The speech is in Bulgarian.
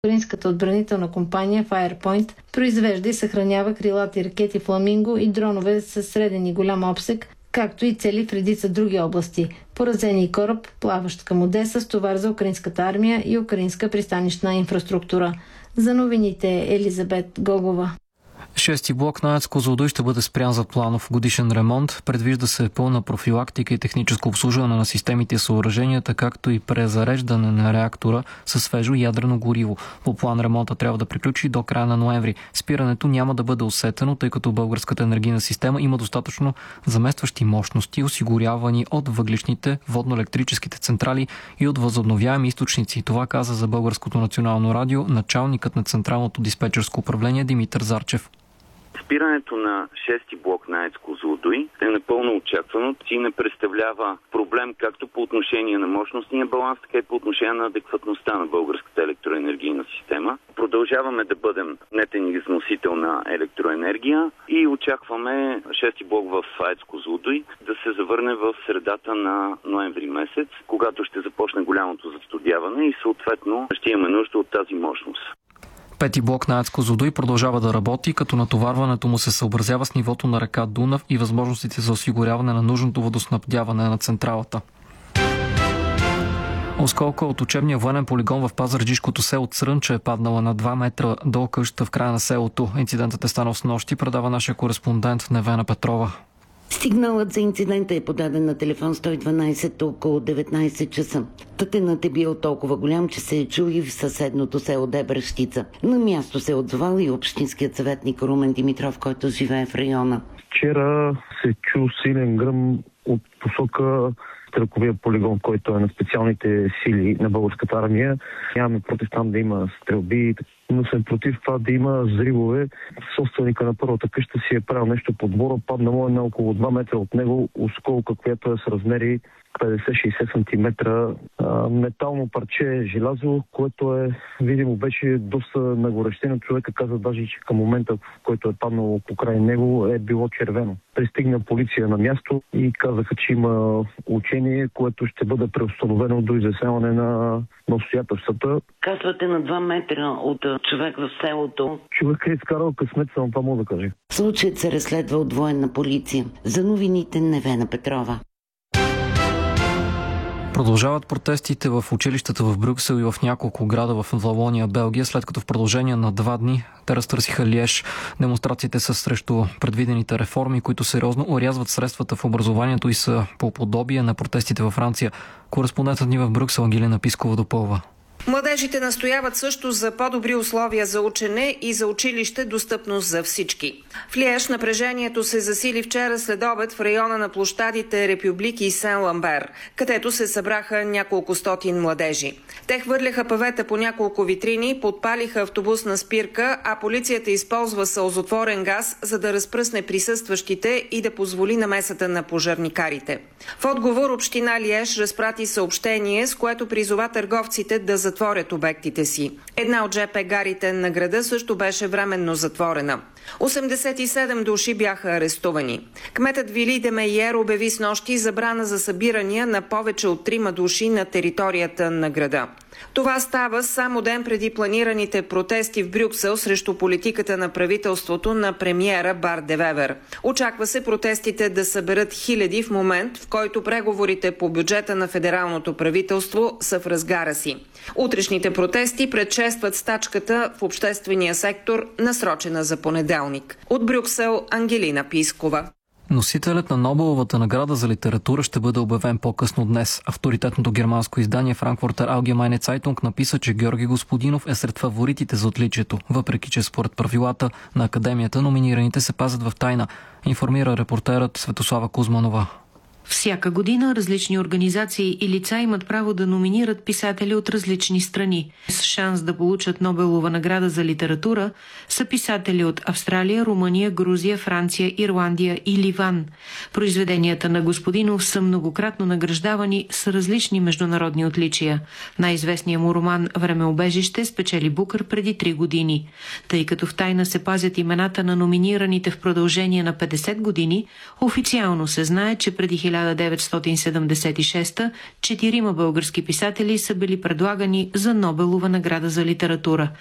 Украинската отбранителна компания Firepoint произвежда и съхранява крилати ракети Фламинго и дронове със среден и голям обсег, както и цели в редица други области. Поразени кораб, плаващ към Одеса с товар за украинската армия и украинска пристанищна инфраструктура. За новините Елизабет Гогова. Шести блок на АЕЦ Козлодуй ще бъде спрян за планов годишен ремонт. Предвижда се пълна профилактика и техническо обслужване на системите и съоръженията, както и презареждане на реактора със свежо ядрено гориво. По план ремонта трябва да приключи до края на ноември. Спирането няма да бъде усетено, тъй като българската енергийна система има достатъчно заместващи мощности, осигурявани от въглищните, водно-електрическите централи и от възобновяеми източници. Това каза за Българското национално радио началникът на Централното диспетчерско управление Димитър Зарчев. Спирането на шести блок на АЕЦ Козлодуй е напълно очаквано и не представлява проблем както по отношение на мощностния баланс, така и по отношение на адекватността на българската електроенергийна система. Продължаваме да бъдем нетен износител на електроенергия и очакваме шести блок в АЕЦ Козлодуй да се завърне в средата на ноември месец, когато ще започне голямото застудяване и съответно ще имаме нужда от тази мощност. Пети блок на АЕЦ Козлодуй продължава да работи, като натоварването му се съобразява с нивото на река Дунав и възможностите за осигуряване на нужното водоснабдяване на централата. Осколка от учебния военен полигон в пазарджишкото село Црънча е паднала на 2 метра до къщата в края на селото. Инцидентът е станал снощи, предава нашия кореспондент Невена Петрова. Сигналът за инцидента е подаден на телефон 112 около 19 часа. Тътенът е бил толкова голям, че се е чул и в съседното село Дебрещица. На място се отзовал и общинският съветник Румен Димитров, който живее в района. Вчера се чу силен гръм от посока стрелковия полигон, който е на специалните сили на българската армия. Нямаме против там да има стрелби, но съм против това да има взривове. Собственика на първата къща си е правил нещо по двора, паднало е на около 2 метра от него осколка, която е с размери 50-60 см метално парче желязо, което е видимо беше доста нагорещено. Човека каза даже, че към момента, в който е паднало покрай него, е било червено. Пристигна полиция на място и казаха, че има учение, което ще бъде преустановено до изясняване на обстоятелствата. Казвате на 2 метра от човек в селото. Човек е изкарал късмет, само това мога да кажа. Случаят се разследва от военна полиция. За новините Невена Петрова. Продължават протестите в училищата в Брюксел и в няколко града в Валония, Белгия, след като в продължение на 2 дни те разтърсиха Лиеж. Демонстрациите са срещу предвидените реформи, които сериозно орязват средствата в образованието и са по подобие на протестите във Франция. Кореспондентът ни в Брюксел Ангелина Пискова допълва. Младежите настояват също за по-добри условия за учене и за училище достъпност за всички. В Лиеж напрежението се засили вчера след обед в района на площадите Републик и Сен-Ламбер, където се събраха няколко стотин младежи. Те хвърляха павета по няколко витрини, подпалиха автобусна спирка, а полицията използва сълзотворен газ, за да разпръсне присъстващите и да позволи намесата на пожарникарите. В отговор община Лиеж разпрати съобщение, с което призова търговците да затворят обектите си. Една от ЖП гарите на града също беше временно затворена. 87 души бяха арестувани. Кметът Вили Демейер обяви снощи забрана за събирания на повече от 3 души на територията на града. Това става само ден преди планираните протести в Брюксел срещу политиката на правителството на премиера Барт де Вебер. Очаква се протестите да съберат хиляди в момент, в който преговорите по бюджета на федералното правителство са в разгара си. Утрешните протести предшестват стачката в обществения сектор, насрочена за понеделник. От Брюксел Ангелина Пискова. Носителят на Нобеловата награда за литература ще бъде обявен по-късно днес. Авторитетното германско издание Frankfurter Allgemeine Zeitung написа, че Георги Господинов е сред фаворитите за отличието, въпреки че според правилата на академията номинираните се пазят в тайна, информира репортерът Светослава Кузманова. Всяка година различни организации и лица имат право да номинират писатели от различни страни. С шанс да получат Нобелова награда за литература са писатели от Австралия, Румъния, Грузия, Франция, Ирландия и Ливан. Произведенията на Господинов са многократно награждавани с различни международни отличия. Най-известният му роман «Времеобежище» спечели Букър преди 3 години. Тъй като в тайна се пазят имената на номинираните в продължение на 50 години, официално се знае, че преди 1976 4 български писатели са били предлагани за Нобелова награда за литература.